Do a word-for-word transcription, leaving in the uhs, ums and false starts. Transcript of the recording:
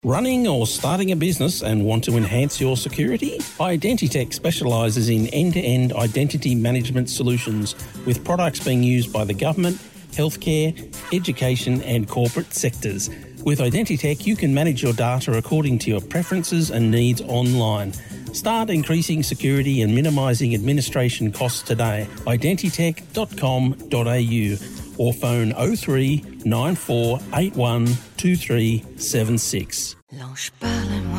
Running or starting a business and want to enhance your security? Identitech specialises in end-to-end identity management solutions with products being used by the government, healthcare, education and corporate sectors. With Identitech, you can manage your data according to your preferences and needs online. Start increasing security and minimising administration costs today. identitech dot com dot a u or phone oh three nine four eight one two three seven six. L'ange parle